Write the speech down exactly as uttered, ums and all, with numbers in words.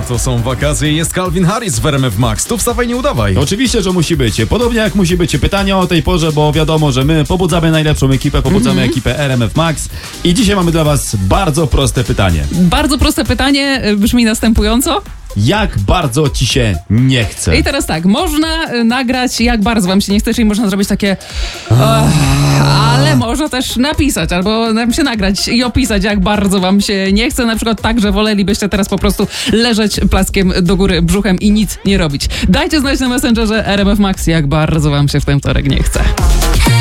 To są wakacje i jest Calvin Harris w R M F Max. Tu wstawaj, nie udawaj. Oczywiście, że musi być. Podobnie jak musi być pytanie o tej porze, bo wiadomo, że my pobudzamy najlepszą ekipę, pobudzamy mm-hmm. ekipę R M F Max. I dzisiaj mamy dla was bardzo proste pytanie. Bardzo proste pytanie brzmi następująco. Jak bardzo ci się nie chce? I teraz tak, można nagrać jak bardzo wam się nie chce, czyli można zrobić takie uh, ale można też napisać, albo nam się nagrać i opisać jak bardzo wam się nie chce, na przykład tak, że wolelibyście teraz po prostu leżeć plaskiem do góry brzuchem i nic nie robić. Dajcie znać na Messengerze R M F Max, jak bardzo wam się w ten wtorek nie chce.